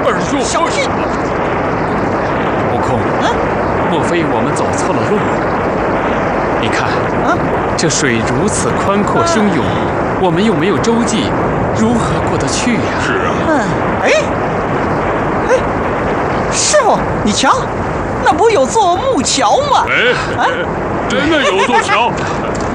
二叔， 小心！ 悟空，莫非我们走错了路？你看，这水如此宽阔汹涌，我们又没有舟楫，如何过得去呀？ 是啊。 师傅，你瞧，那不有座木桥吗？ 真的有座桥。